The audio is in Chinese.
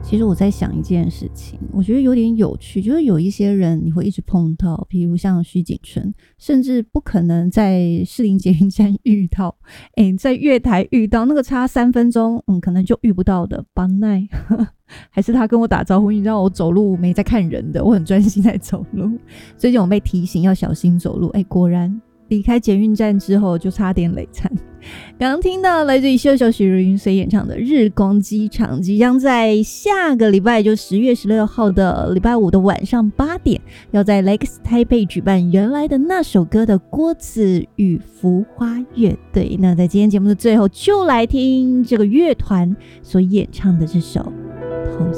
其实我在想一件事情，我觉得有点有趣，就是有一些人你会一直碰到，比如像徐锦春，甚至不可能在士林捷运站遇到，在月台遇到，那个差3分钟，可能就遇不到的邦奈，还是他跟我打招呼，你知道我走路没在看人的，我很专心在走路。最近我被提醒要小心走路，果然离开捷运站之后就差点累惨。刚刚听到来自于秀秀许茹芸所演唱的《日光机场》，即将在下个礼拜，就10月16号的礼拜五的晚上8点，要在 Lex 台北举办原来的那首歌的郭子与浮花乐队。那在今天节目的最后，就来听这个乐团所演唱的这首《偷